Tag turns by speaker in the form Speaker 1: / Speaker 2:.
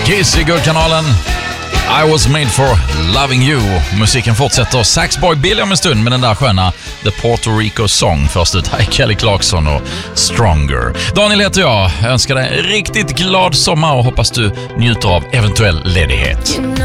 Speaker 1: Kiss i Guldkanalen. I was made for loving you. Musiken fortsätter. Saxboy Billy om en stund med den där sköna The Puerto Rico Song. Först ut här Kelly Clarkson och Stronger. Daniel heter jag. Jag önskar dig en riktigt glad sommar och hoppas du njuter av eventuell ledighet.